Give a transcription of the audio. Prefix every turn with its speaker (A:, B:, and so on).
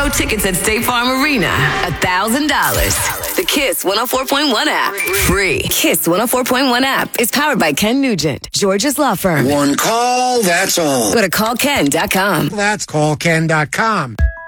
A: tickets at State Farm Arena, $1,000. The Kiss 104.1 app. Free. Kiss 104.1 app is powered by Ken Nugent, George's Law Firm.
B: One call, that's all.
A: Go to callken.com.
B: That's callken.com.